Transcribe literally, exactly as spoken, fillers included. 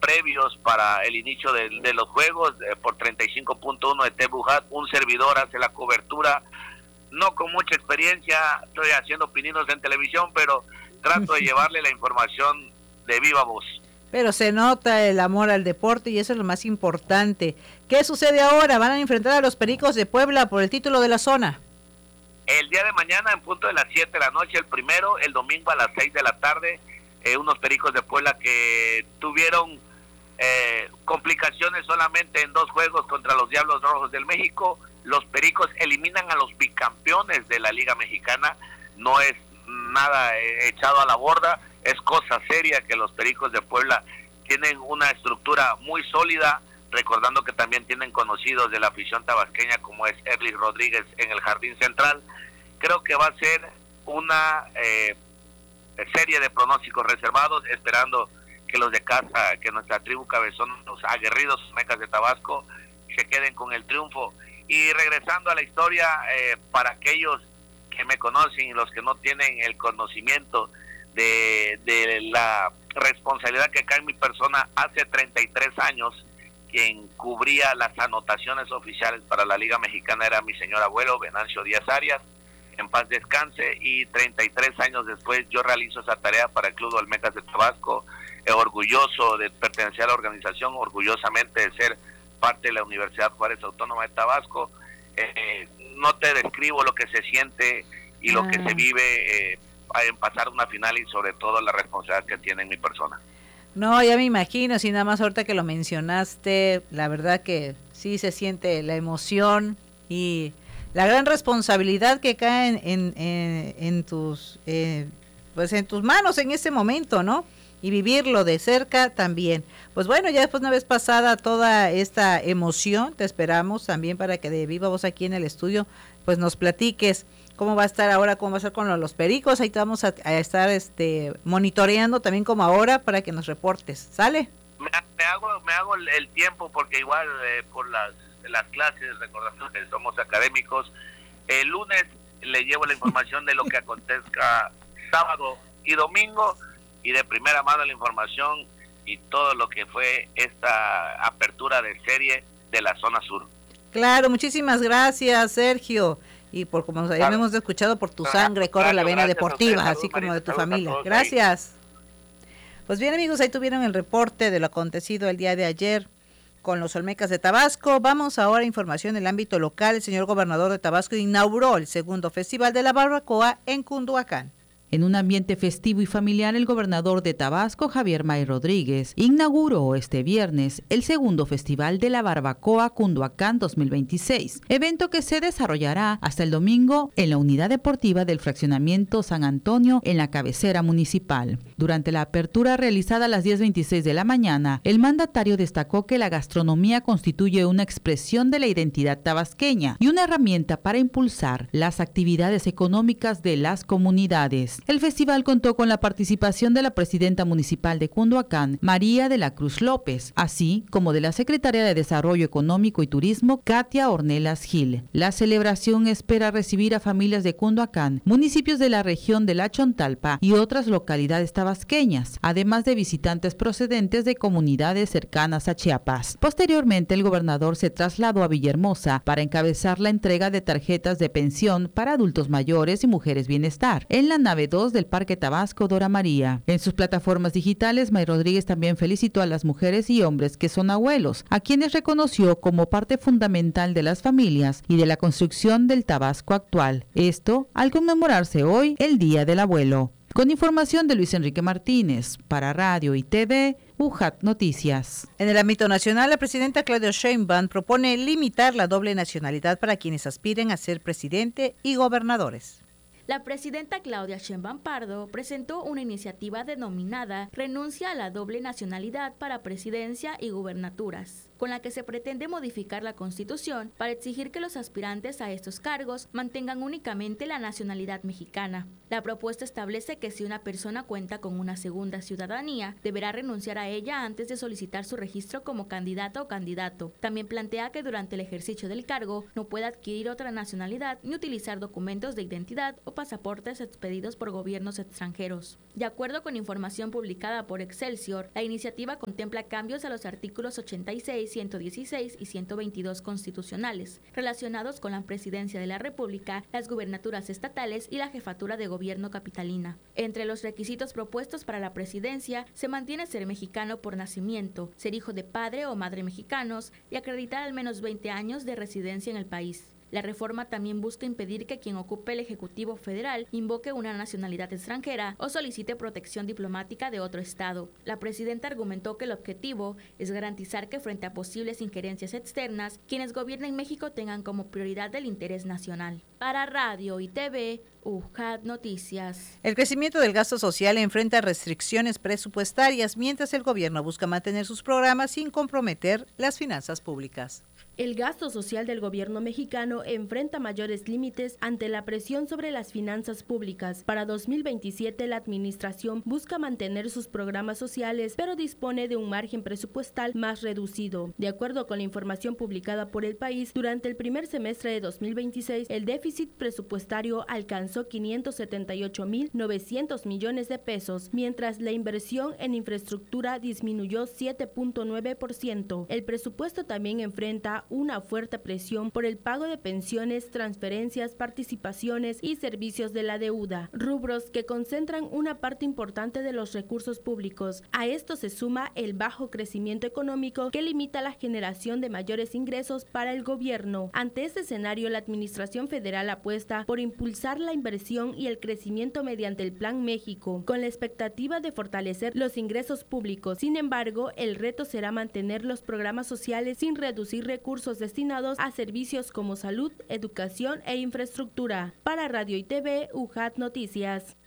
previos para el inicio de, de los juegos, eh, por treinta y cinco punto uno de Tebujat, un servidor hace la cobertura, no con mucha experiencia, estoy haciendo pininos en televisión, pero trato de llevarle la información de viva voz. Pero se nota el amor al deporte y eso es lo más importante. ¿Qué sucede ahora? Van a enfrentar a los Pericos de Puebla por el título de la zona. El día de mañana en punto de las siete de la noche, el primero, el domingo a las seis de la tarde, eh, unos Pericos de Puebla que tuvieron eh, complicaciones solamente en dos juegos contra los Diablos Rojos del México. Los Pericos eliminan a los bicampeones de la Liga Mexicana, no es nada eh, echado a la borda, es cosa seria que los Pericos de Puebla tienen una estructura muy sólida, recordando que también tienen conocidos de la afición tabasqueña como es Erlich Rodríguez en el Jardín Central. Creo que va a ser una eh, serie de pronósticos reservados, esperando que los de casa, que nuestra tribu cabezón, los aguerridos mecas de Tabasco, se queden con el triunfo. Y regresando a la historia, eh, para aquellos que me conocen y los que no tienen el conocimiento de, de la responsabilidad que cae en mi persona, hace treinta y tres años, quien cubría las anotaciones oficiales para la Liga Mexicana era mi señor abuelo, Venancio Díaz Arias, en paz descanse, y treinta y tres años después yo realizo esa tarea para el Club Olmecas de Tabasco, eh, orgulloso de pertenecer a la organización, orgullosamente de ser parte de la Universidad Juárez Autónoma de Tabasco. Eh, no te describo lo que se siente y lo ah. que se vive eh, en pasar una final, y sobre todo la responsabilidad que tiene en mi persona. No, ya me imagino, si nada más ahorita que lo mencionaste, la verdad que sí se siente la emoción y la gran responsabilidad que cae en, en, en, en tus eh, pues en tus manos en ese momento, ¿no? Y vivirlo de cerca también. Pues bueno, ya después, una vez pasada toda esta emoción, te esperamos también para que de viva voz aquí en el estudio, pues nos platiques cómo va a estar ahora, cómo va a ser con los, los Pericos. Ahí te vamos a, a estar este monitoreando también como ahora para que nos reportes. ¿Sale? Me, me hago me hago el, el tiempo porque igual eh, por las las clases, recordando que somos académicos, el lunes le llevo la información de lo que acontezca sábado y domingo, y de primera mano la información y todo lo que fue esta apertura de serie de la zona sur. Claro, muchísimas gracias, Sergio. Y por como nos claro. hemos escuchado, por tu sangre corre la vena deportiva, usted, así como de tu familia. Gracias. Pues bien, amigos, ahí tuvieron el reporte de lo acontecido el día de ayer con los Olmecas de Tabasco. Vamos ahora a información en el ámbito local. El señor gobernador de Tabasco inauguró el segundo Festival de la Barbacoa en Cunduacán. En un ambiente festivo y familiar, el gobernador de Tabasco, Javier May Rodríguez, inauguró este viernes el segundo Festival de la Barbacoa Cunduacán dos mil veintiséis, evento que se desarrollará hasta el domingo en la unidad deportiva del fraccionamiento San Antonio en la cabecera municipal. Durante la apertura realizada a las diez veintiséis de la mañana, el mandatario destacó que la gastronomía constituye una expresión de la identidad tabasqueña y una herramienta para impulsar las actividades económicas de las comunidades. El festival contó con la participación de la presidenta municipal de Cunduacán, María de la Cruz López, así como de la secretaria de Desarrollo Económico y Turismo, Katia Ornelas Gil. La celebración espera recibir a familias de Cunduacán, municipios de la región de La Chontalpa y otras localidades tabasqueñas, además de visitantes procedentes de comunidades cercanas a Chiapas. Posteriormente, el gobernador se trasladó a Villahermosa para encabezar la entrega de tarjetas de pensión para adultos mayores y mujeres bienestar en la nave dos del Parque Tabasco Dora María. En sus plataformas digitales, May Rodríguez también felicitó a las mujeres y hombres que son abuelos, a quienes reconoció como parte fundamental de las familias y de la construcción del Tabasco actual. Esto al conmemorarse hoy el Día del Abuelo. Con información de Luis Enrique Martínez, para Radio y T V, U J A T Noticias. En el ámbito nacional, la presidenta Claudia Sheinbaum propone limitar la doble nacionalidad para quienes aspiren a ser presidente y gobernadores. La presidenta Claudia Sheinbaum Pardo presentó una iniciativa denominada Renuncia a la doble nacionalidad para presidencia y gubernaturas, con la que se pretende modificar la Constitución para exigir que los aspirantes a estos cargos mantengan únicamente la nacionalidad mexicana. La propuesta establece que si una persona cuenta con una segunda ciudadanía, deberá renunciar a ella antes de solicitar su registro como candidato o candidato. También plantea que durante el ejercicio del cargo no pueda adquirir otra nacionalidad ni utilizar documentos de identidad o pasaportes expedidos por gobiernos extranjeros. De acuerdo con información publicada por Excelsior, la iniciativa contempla cambios a los artículos ochenta y seis, ciento dieciséis y ciento veintidós constitucionales, relacionados con la presidencia de la República, las gubernaturas estatales y la jefatura de gobierno capitalina. Entre los requisitos propuestos para la presidencia se mantiene ser mexicano por nacimiento, ser hijo de padre o madre mexicanos y acreditar al menos veinte años de residencia en el país. La reforma también busca impedir que quien ocupe el Ejecutivo Federal invoque una nacionalidad extranjera o solicite protección diplomática de otro estado. La presidenta argumentó que el objetivo es garantizar que frente a posibles injerencias externas, quienes gobiernen México tengan como prioridad el interés nacional. Para Radio y T V, U J A T Noticias. El crecimiento del gasto social enfrenta restricciones presupuestarias mientras el gobierno busca mantener sus programas sin comprometer las finanzas públicas. El gasto social del gobierno mexicano enfrenta mayores límites ante la presión sobre las finanzas públicas. Para dos mil veintisiete, la administración busca mantener sus programas sociales, pero dispone de un margen presupuestal más reducido. De acuerdo con la información publicada por El País, durante el primer semestre de dos mil veintiséis, el déficit presupuestario alcanzó quinientos setenta y ocho mil novecientos millones de pesos, mientras la inversión en infraestructura disminuyó siete punto nueve por ciento. El presupuesto también enfrenta una fuerte presión por el pago de pensiones, transferencias, participaciones y servicios de la deuda, rubros que concentran una parte importante de los recursos públicos. A esto se suma el bajo crecimiento económico que limita la generación de mayores ingresos para el gobierno. Ante este escenario, la Administración Federal apuesta por impulsar la inversión y el crecimiento mediante el Plan México, con la expectativa de fortalecer los ingresos públicos. Sin embargo, el reto será mantener los programas sociales sin reducir recursos destinados a servicios como salud, educación e infraestructura. Para Radio y T V, U J A T Noticias.